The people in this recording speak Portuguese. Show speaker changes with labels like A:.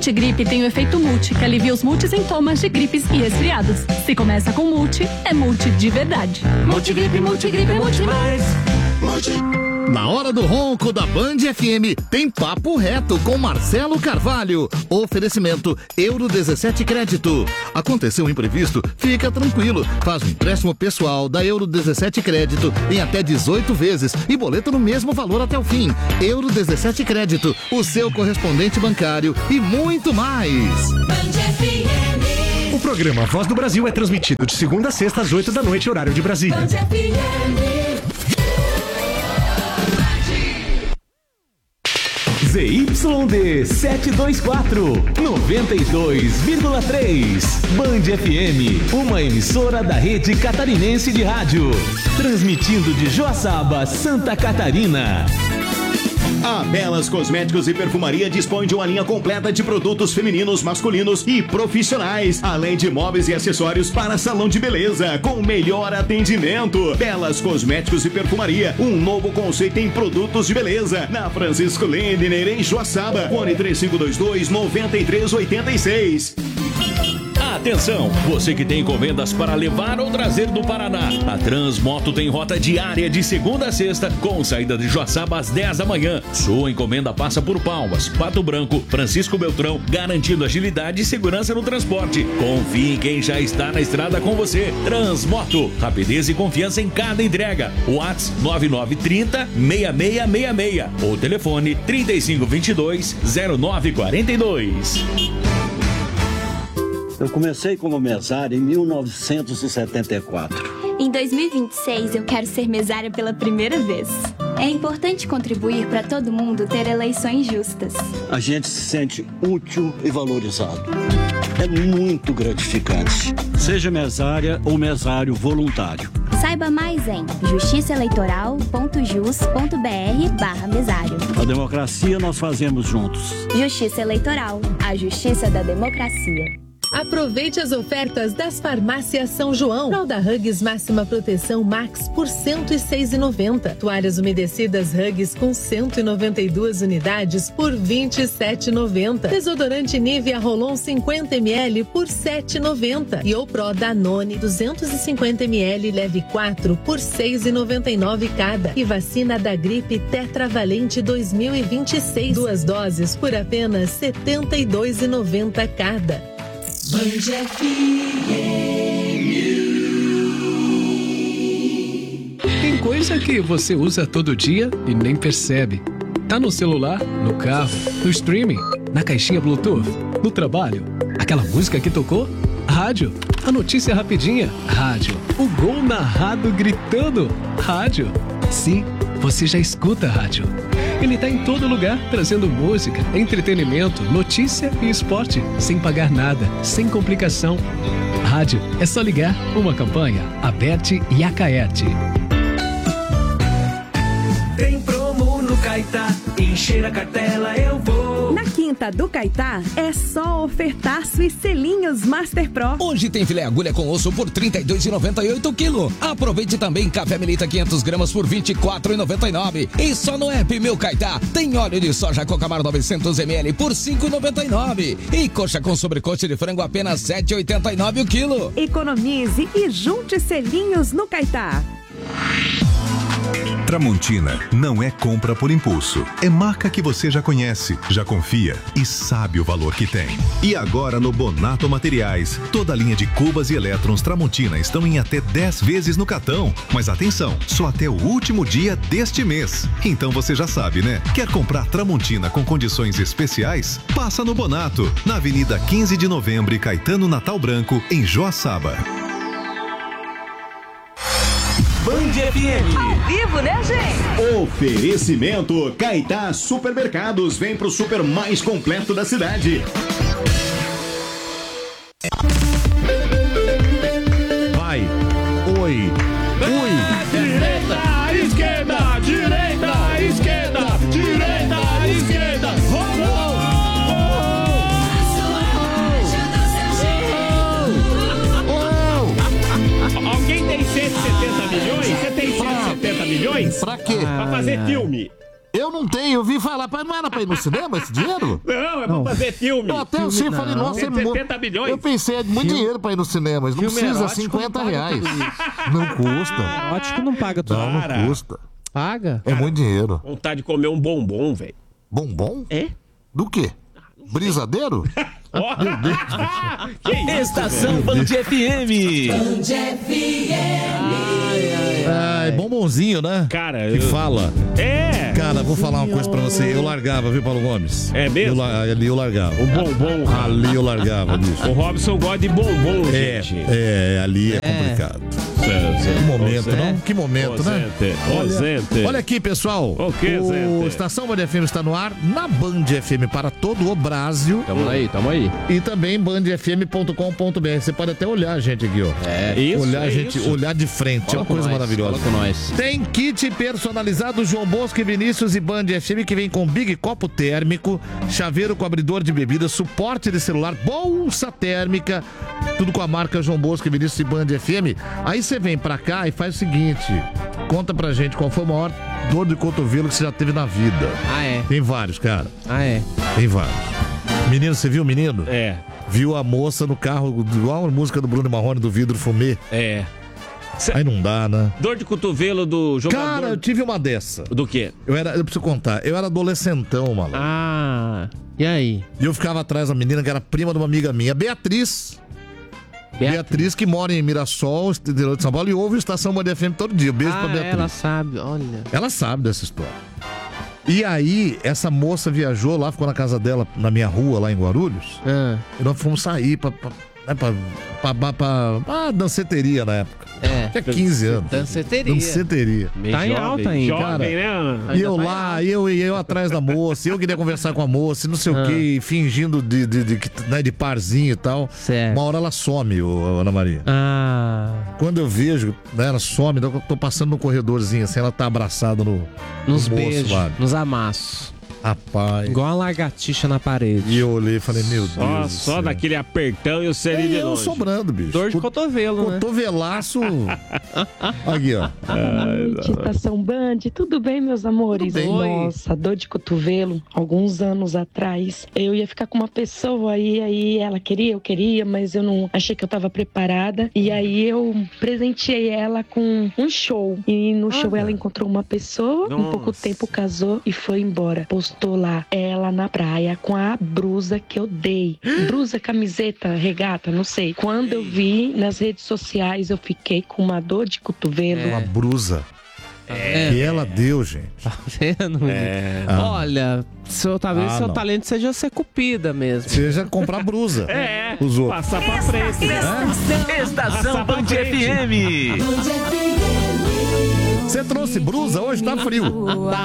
A: Multigripe tem o efeito multi, que alivia os multissintomas de gripes e resfriados. Se começa com multi, é multi de verdade.
B: Multigripe, multigripe, multi mais. Multi.
C: Na hora do ronco da Band FM, tem Papo Reto com Marcelo Carvalho. Oferecimento Euro 17 Crédito. Aconteceu um imprevisto? Fica tranquilo. Faz um empréstimo pessoal da Euro 17 Crédito em até 18 vezes e boleto no mesmo valor até o fim. Euro 17 Crédito, o seu correspondente bancário e muito mais.
B: Band FM.
D: O programa Voz do Brasil é transmitido de segunda a sexta às 8 da noite, horário de Brasília.
B: Band FM.
E: ZYD 724, 92,3. Band FM, uma emissora da rede catarinense de rádio. Transmitindo de Joaçaba, Santa Catarina.
F: A Belas Cosméticos e Perfumaria dispõe de uma linha completa de produtos femininos, masculinos e profissionais, além de móveis e acessórios para salão de beleza, com o melhor atendimento. Belas Cosméticos e Perfumaria, um novo conceito em produtos de beleza, na Francisco Lindner, em Joaçaba, fone 3522-9386.
G: Atenção, você que tem encomendas para levar ou trazer do Paraná. A Transmoto tem rota diária de segunda a sexta, com saída de Joaçaba às 10 da manhã. Sua encomenda passa por Palmas, Pato Branco, Francisco Beltrão, garantindo agilidade e segurança no transporte. Confie em quem já está na estrada com você. Transmoto, rapidez e confiança em cada entrega. WhatsApp 9930-6666 ou telefone 3522-0942.
H: Eu comecei como mesário em 1974.
I: Em 2026, eu quero ser mesária pela primeira vez. É importante contribuir para todo mundo ter eleições justas.
H: A gente se sente útil e valorizado. É muito gratificante. Seja mesária ou mesário voluntário.
I: Saiba mais em justiçaeleitoral.jus.br/mesário.
H: A democracia nós fazemos juntos.
I: Justiça Eleitoral, a justiça da democracia.
J: Aproveite as ofertas das farmácias São João. Fralda Huggies Máxima Proteção Max por R$ 106,90. Toalhas umedecidas Huggies com 192 unidades por R$ 27,90. Desodorante Nivea Rolon 50 ml por R$ 7,90. E o Pro Danone 250 ml leve 4 por R$ 6,99 cada. E vacina da gripe Tetravalente 2026. 2 doses por apenas R$ 72,90 cada.
B: Band FM.
K: Tem coisa que você usa todo dia e nem percebe. Tá no celular, no carro, no streaming, na caixinha Bluetooth, no trabalho. Aquela música que tocou? Rádio. A notícia rapidinha? Rádio. O gol narrado gritando? Rádio. Sim, você já escuta rádio. Ele tá em todo lugar, trazendo música, entretenimento, notícia e esporte, sem pagar nada, sem complicação. Rádio, é só ligar. Uma campanha, Aberte e Acaerte.
B: Tem promo no Caetá, encher a cartela eu vou.
L: Na quinta do Caetá, é só ofertaço e selinhos Master Pro.
M: Hoje tem filé agulha com osso por R$ 32,98 o quilo. Aproveite também café Melita 500 gramas por R$ 24,99. E só no app Meu Caetá tem óleo de soja Cocamar 900 ml por R$ 5,99. E coxa com sobrecoxa de frango apenas R$ 7,89 o quilo.
L: Economize e junte selinhos no Caetá.
N: Tramontina não é compra por impulso. É marca que você já conhece, já confia e sabe o valor que tem. E agora no Bonato Materiais, toda a linha de cubas e elétrons Tramontina estão em até 10 vezes no cartão. Mas atenção, só até o último dia deste mês. Então você já sabe, né? Quer comprar Tramontina com condições especiais? Passa no Bonato, na Avenida 15 de Novembro e Caetano Natal Branco, em Joaçaba.
E: Band FM.
L: Ao vivo, né, gente?
F: Oferecimento Caetá Supermercados. Vem pro super mais completo da cidade.
D: Vai. Oi. Ui.
B: Direita, esquerda, direita, esquerda, direita, esquerda.
O: Alguém tem 170 milhões? Você tem 170 milhões?
C: Pra quê?
O: Pra fazer filme.
C: Eu eu não tenho. Eu vi falar, não era pra ir no cinema esse dinheiro?
O: Não, é pra fazer filme.
C: Eu até
O: filme,
C: eu falei, nossa, é muito.
O: 70 bilhões.
C: Eu pensei, é muito dinheiro pra ir no cinema. Não
P: Filme
C: precisa,
P: erótico
C: R$50. Não custa.
P: Erótico não paga tudo.
C: Não custa.
P: Paga?
C: É muito dinheiro.
O: Vontade de comer um bombom, velho.
C: Bombom?
O: É?
C: Do quê? Brisadeiro?
O: Meu Deus.
E: Estação Band FM.
B: Band FM.
C: Ai, bombonzinho, né?
O: Cara,
C: que fala.
O: É.
C: Cara, vou falar uma coisa pra você. Eu largava, viu, Paulo Gomes?
O: É mesmo?
C: Ali eu largava.
O: O bombom.
C: Ali eu largava, bicho.
O: O Robson gosta de bombom, gente.
C: Ali é complicado. Que momento, não? Que momento, né? Olha aqui, pessoal. O Estação Band FM está no ar na Band FM para todo o Brasil.
P: Tamo aí.
C: E também bandfm.com.br. Você pode até olhar a gente aqui, ó.
P: É, isso.
C: Olhar a gente, olhar de frente. É uma coisa maravilhosa.
P: Fala com nós.
C: Tem kit personalizado João Bosco e Vinícius e Band FM que vem com Big Copo Térmico, chaveiro com abridor de bebida, suporte de celular, bolsa térmica, tudo com a marca João Bosco e Vinícius e Band FM. Aí você vem pra cá e faz o seguinte, conta pra gente qual foi a maior dor de cotovelo que você já teve na vida.
P: Ah, é?
C: Tem vários, cara.
P: Ah, é?
C: Tem vários. Menino, você viu o menino?
O: É.
C: Viu a moça no carro, igual a música do Bruno Marrone, do vidro fumê?
O: É.
C: Aí não dá, né?
O: Dor de cotovelo do jogador.
C: Cara, eu tive uma dessa.
O: Do quê?
C: Eu preciso contar. Eu era adolescentão, maluco.
P: Ah, e aí?
C: E eu ficava atrás da menina que era prima de uma amiga minha, Beatriz, que mora em Mirassol, interior de São Paulo, e ouve o Estação Band FM todo dia. Beijo pra Beatriz.
P: Ela sabe, olha.
C: Ela sabe dessa história. E aí, essa moça viajou lá, ficou na casa dela, na minha rua, lá em Guarulhos. E nós fomos sair pra danceteria na época. Tinha 15 anos. Danceteria.
P: Tá em alta ainda.
C: Cara, e eu lá, eu atrás da moça, eu queria conversar com a moça, e não sei o que, fingindo de parzinho e tal.
P: Certo.
C: Uma hora ela some, Ana Maria. Quando eu vejo, né, ela some, eu tô passando no corredorzinho, assim, ela tá abraçada
P: nos
C: moço,
P: beijos,
C: lá.
P: nos amassos.
C: Rapaz.
P: Igual uma lagartixa na parede.
C: E eu olhei e falei, meu Deus.
O: Só daquele apertão e o selinho de longe.
C: Sobrando, bicho.
P: Dor de cotovelo, né?
C: Cotovelaço. Aqui, ó.
Q: Boa noite, Estação Band. Tudo bem, meus amores?
C: Tudo bem.
Q: Nossa, dor de cotovelo. Alguns anos atrás, eu ia ficar com uma pessoa aí ela queria, eu queria, mas eu não achei que eu tava preparada. E aí eu presenteei ela com um show. E no show ela encontrou uma pessoa, em pouco tempo casou e foi embora. Postou lá ela na praia com a blusa que eu dei. Blusa, camiseta, regata, não sei. Quando eu vi nas redes sociais, eu fiquei com uma dor de cotovelo.
C: Uma brusa. Que ela deu, gente.
P: Tá vendo? Olha, talvez seu talento seja ser cupida mesmo.
C: Seja comprar brusa. Os outros.
O: Passar pra frente.
E: Estação Band FM.
C: Você trouxe brusa? Hoje tá frio.